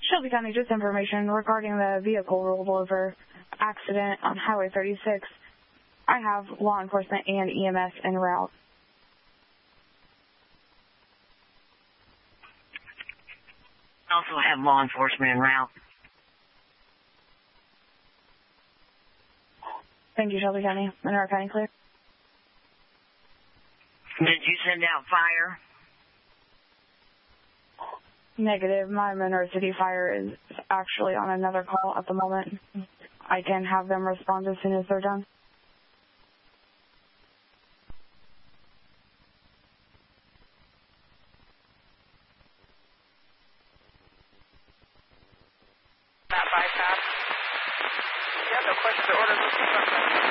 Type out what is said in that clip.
Shelby County, just information regarding the vehicle rollover accident on Highway 36. I have law enforcement and EMS en route. Also have law enforcement en route. Thank you, Shelby County. Monroe County clear. Did you send out fire? Negative. My Monroe City Fire is actually on another call at the moment. I can have them respond as soon as they're done. That bypass. You have no questions or orders.